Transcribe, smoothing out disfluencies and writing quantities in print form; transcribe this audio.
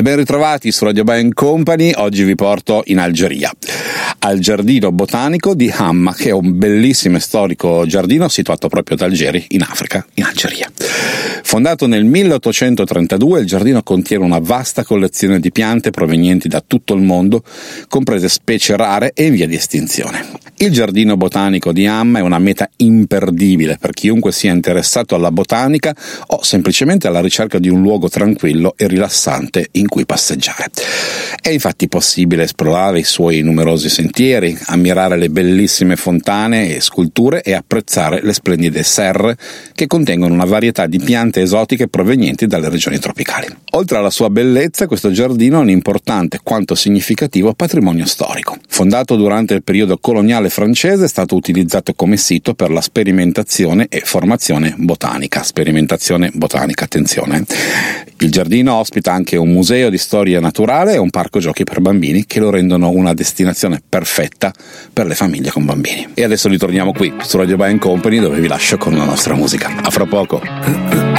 ben ritrovati su Radio Band Company. Oggi vi porto in Algeria, al giardino botanico di Hamma, che è un bellissimo e storico giardino situato proprio ad Algeri, in Africa, in Algeria. Fondato nel 1832, il giardino contiene una vasta collezione di piante provenienti da tutto il mondo, comprese specie rare e in via di estinzione. Il giardino botanico di Hamma è una meta imperdibile per chiunque sia interessato alla botanica o semplicemente alla ricerca di un luogo tranquillo e rilassante in cui passeggiare. È infatti possibile esplorare i suoi numerosi sentieri, ammirare le bellissime fontane e sculture e apprezzare le splendide serre che contengono una varietà di piante esotiche provenienti dalle regioni tropicali. Oltre alla sua bellezza, questo giardino è un importante quanto significativo patrimonio storico. Fondato durante il periodo coloniale francese, è stato utilizzato come sito per la sperimentazione e formazione botanica. Sperimentazione botanica, attenzione. Il giardino ospita anche un museo di storia naturale e un parco giochi per bambini che lo rendono una destinazione perfetta per le famiglie con bambini. E adesso ritorniamo qui su Radio Band Company, dove vi lascio con la nostra musica. A fra poco.